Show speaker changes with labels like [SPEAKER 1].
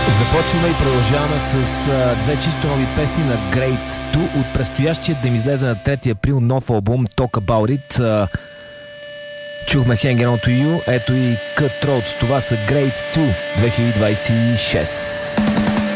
[SPEAKER 1] Започваме и продължаваме с две чисто нови песни на Great 2 от предстоящия да им излезе на 3 април нов албум Talk About It. Чухме Hanging On To You, ето и Cutthroat. Това са Great 2 2026.